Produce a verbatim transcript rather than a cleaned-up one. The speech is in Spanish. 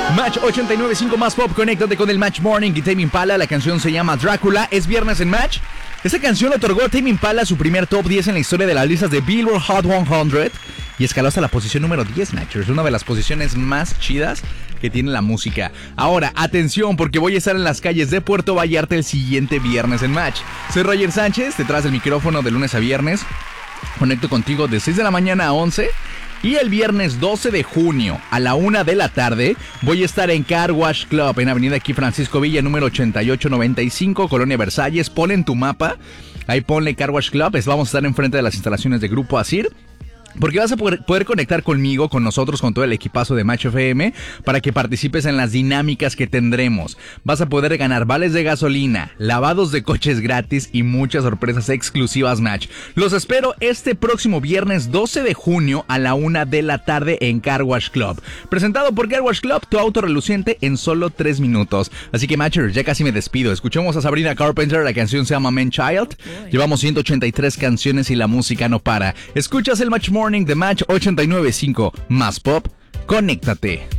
Match ochenta y nueve punto cinco más pop, conéctate con el Match Morning y Tame Impala. La canción se llama Drácula, es viernes en Match. Esta canción le otorgó a Tame Impala su primer top diez en la historia de las listas de Billboard Hot cien y escaló hasta la posición número diez, Matchers, una de las posiciones más chidas que tiene la música. Ahora, atención, porque voy a estar en las calles de Puerto Vallarta el siguiente viernes en Match. Soy Roger Sánchez, detrás del micrófono de lunes a viernes. Conecto contigo de seis de la mañana a once. Y el viernes doce de junio a la una de la tarde voy a estar en Car Wash Club en Avenida aquí Francisco Villa, número ochenta y ocho noventa y cinco, Colonia Versalles. Ponle en tu mapa, ahí ponle Car Wash Club. Vamos a estar enfrente de las instalaciones de Grupo Asir. Porque vas a poder, poder conectar conmigo, con nosotros, con todo el equipazo de Match F M, para que participes en las dinámicas que tendremos. Vas a poder ganar vales de gasolina, lavados de coches gratis y muchas sorpresas exclusivas, Match. Los espero este próximo viernes doce de junio a la una de la tarde en Car Wash Club. Presentado por Car Wash Club, tu auto reluciente en solo tres minutos. Así que, Matchers, ya casi me despido. Escuchemos a Sabrina Carpenter, la canción se llama Man Child. Llevamos ciento ochenta y tres canciones y la música no para. Escuchas el Match Morning de Match ochenta y nueve punto cinco más pop. Conéctate.